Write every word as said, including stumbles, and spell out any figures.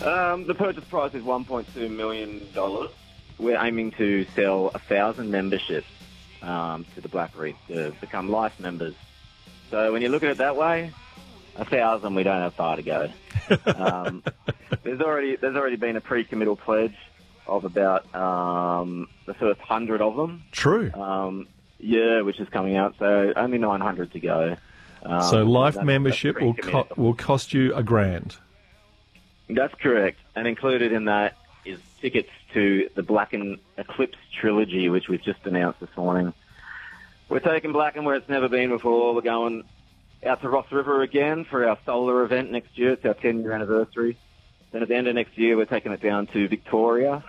Um, the purchase price is one point two million dollars. We're aiming to sell one thousand memberships um, to the Black Reef to become life members. So when you look at it that way, one thousand, we don't have far to go. Um, there's already there's already been a pre-committal pledge of about um, the first one hundred of them. True. Um, yeah, which is coming out, so only nine hundred to go. Um, so life that's, membership that's will co- will cost you a grand. That's correct. And included in that is tickets to the Blacken Eclipse trilogy, which we've just announced this morning. We're taking Blacken where it's never been before. We're going out to Ross River again for our solar event next year. It's our ten-year anniversary. Then at the end of next year, we're taking it down to Victoria